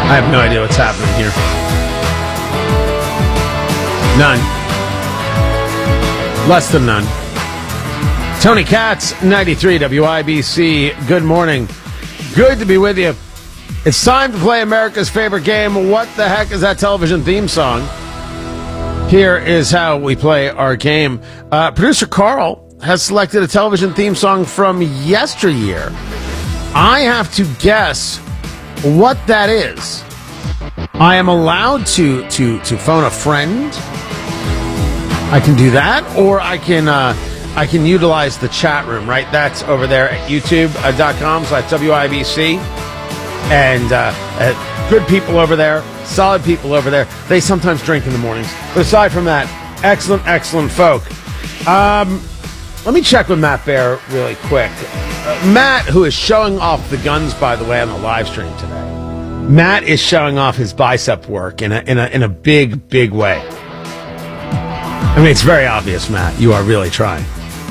I have no idea what's happening here. None. Less than none. Tony Katz, 93 WIBC. Good morning. Good to be with you. It's time to play America's favorite game. What the heck is that television theme song? Here is how we play our game. Producer Carl has selected a television theme song from yesteryear. I have to guess what that is. I am allowed to phone a friend. I can do that, or I can utilize the chat room, right? That's over there at youtube.com/WIBC. And good people over there, solid people over there. They sometimes drink in the mornings. But aside from that, excellent folk. Let me check with Matt Bear really quick. Matt, who is showing off the guns, by the way, on the live stream today. Matt is showing off his bicep work in a big way. I mean, it's very obvious, Matt. You are really trying.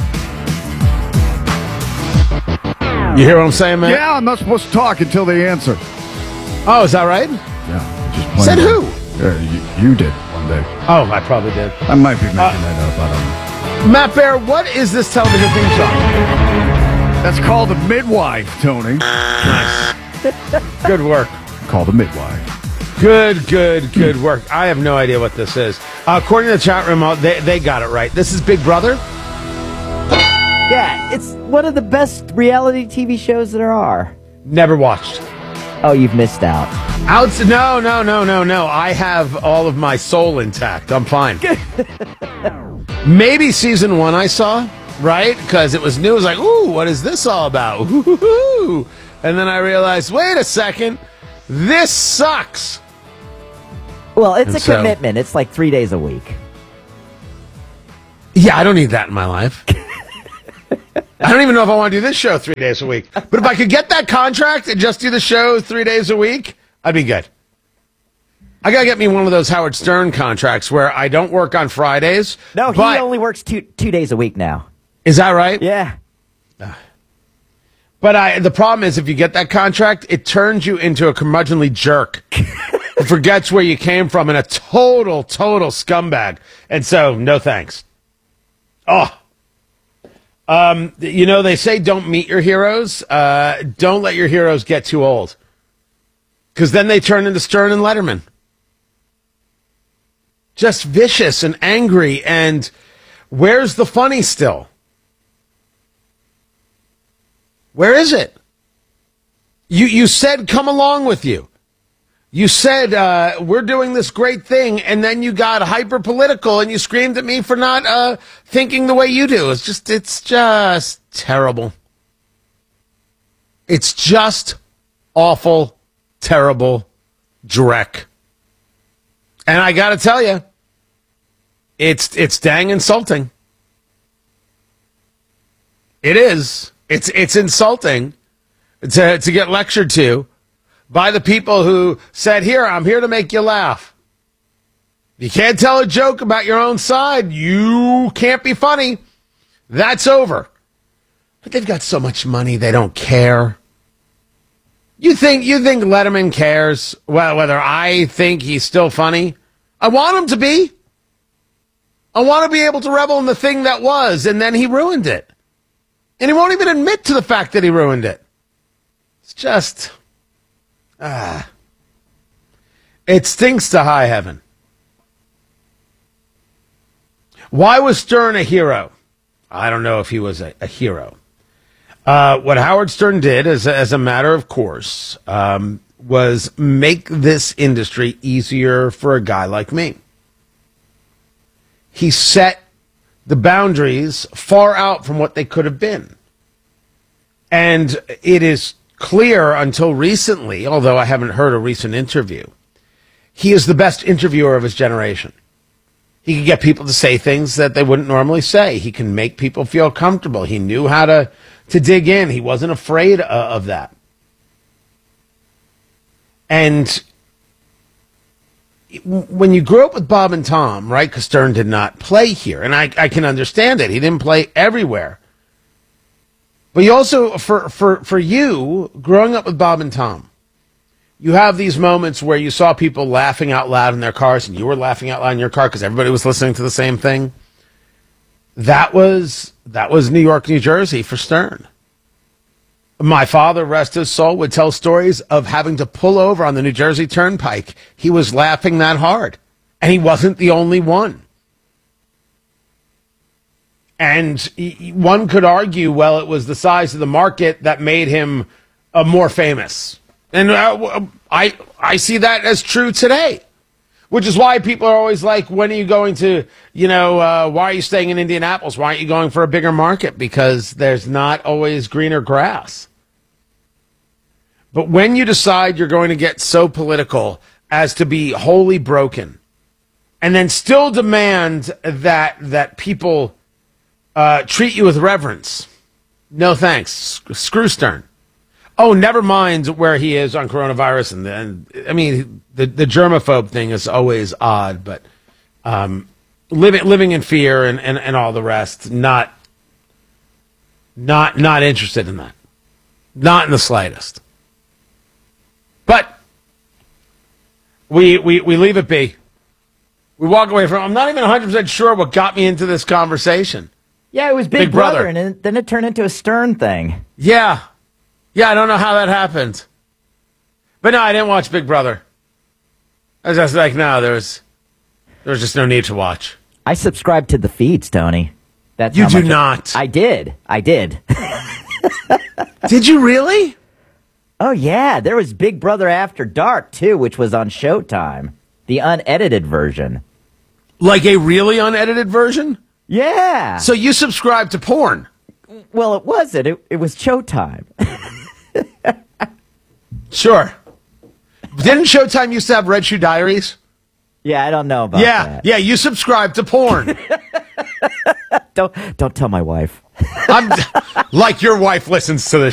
You hear what I'm saying, Matt? Yeah, I'm not supposed to talk until they answer. Oh, is that right? Yeah. Just said who? Yeah, you did one day. Oh, I probably did. I might be making that up. I don't know. Matt Bear, what is this television theme song? That's called the midwife, Tony. Nice. Good work. Called the midwife. Good work. I have no idea what this is. According to the chat room, they got it right. This is Big Brother? Yeah, it's one of the best reality TV shows there are. Never watched. Oh, you've missed out. No. I have all of my soul intact. I'm fine. Maybe season 1 I saw, right? Because it was new. It was like, ooh, what is this all about? Ooh. And then I realized, wait a second, this sucks. Well, it's a commitment. It's like 3 days a week. Yeah, I don't need that in my life. I don't even know if I want to do this show 3 days a week. But if I could get that contract and just do the show 3 days a week, I'd be good. I got to get me one of those Howard Stern contracts where I don't work on Fridays. No, he only works two days a week now. Is that right? Yeah. But the problem is, if you get that contract, it turns you into a curmudgeonly jerk who forgets where you came from and a total scumbag. And so, no thanks. Oh. They say don't meet your heroes. Don't let your heroes get too old. Because then they turn into Stern and Letterman. Just vicious and angry. And where's the funny still? Where is it? You said come along with you. You said we're doing this great thing, and then you got hyper political and you screamed at me for not thinking the way you do. It's just terrible. It's just awful, terrible dreck. And I got to tell you, it's dang insulting. It is. It's insulting to get lectured to by the people who said, I'm here to make you laugh. You can't tell a joke about your own side. You can't be funny. That's over. But they've got so much money, they don't care. You think Letterman cares? Well, whether I think he's still funny? I want him to be. I want to be able to revel in the thing that was, and then he ruined it. And he won't even admit to the fact that he ruined it. It's just... It stinks to high heaven. Why was Stern a hero? I don't know if he was a hero. What Howard Stern did, as a matter of course, was make this industry easier for a guy like me. He set the boundaries far out from what they could have been. And it is clear until recently, although I haven't heard a recent interview, he is the best interviewer of his generation. He can get people to say things that they wouldn't normally say. He can make people feel comfortable. He knew how to dig in. He wasn't afraid of that. And when you grew up with Bob and Tom, right, because Stern did not play here, and I can understand it. He didn't play everywhere. But you also, for you, growing up with Bob and Tom, you have these moments where you saw people laughing out loud in their cars, and you were laughing out loud in your car because everybody was listening to the same thing. That was New York, New Jersey for Stern. My father, rest his soul, would tell stories of having to pull over on the New Jersey Turnpike. He was laughing that hard, and he wasn't the only one. And one could argue, well, it was the size of the market that made him more famous. And I see that as true today, which is why people are always like, when are you going to, why are you staying in Indianapolis? Why aren't you going for a bigger market? Because there's not always greener grass. But when you decide you're going to get so political as to be wholly broken and then still demand that people treat you with reverence, no thanks. Screw Stern. Oh, never mind where he is on coronavirus. And I mean, the germaphobe thing is always odd, but living in fear and all the rest, not interested in that. Not in the slightest. But we leave it be. We walk away from it. I'm not even 100% sure what got me into this conversation. Yeah, it was Big Brother, and then it turned into a Stern thing. Yeah, I don't know how that happened. But no, I didn't watch Big Brother. I was just like, no, there was just no need to watch. I subscribed to the feeds, Tony. That's you do not. I did. Did you really? Oh, yeah. There was Big Brother After Dark, too, which was on Showtime. The unedited version. Like a really unedited version? Yeah. So you subscribed to porn? Well, it wasn't. It was Showtime. Sure. Didn't Showtime used to have Red Shoe Diaries? Yeah, I don't know about that. Yeah, you subscribed to porn. Don't tell my wife. Like your wife listens to this